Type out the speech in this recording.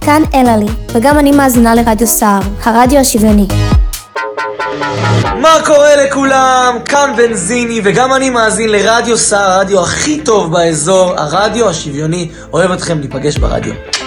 כאן אלעלי, וגם אני מאזינה לרדיו סער, הרדיו השוויוני. מה קורה לכולם? כאן בנזיני, וגם אני מאזין לרדיו סער, הרדיו הכי טוב באזור, הרדיו השוויוני. אוהב אתכם, ניפגש ברדיו.